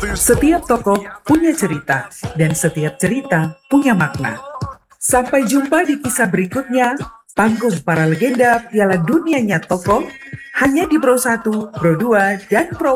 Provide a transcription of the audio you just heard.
Setiap tokoh punya cerita, dan setiap cerita punya makna. Sampai jumpa di kisah berikutnya, panggung para legenda Piala Dunianya Tokoh, hanya di Pro 1, Pro 2, dan Pro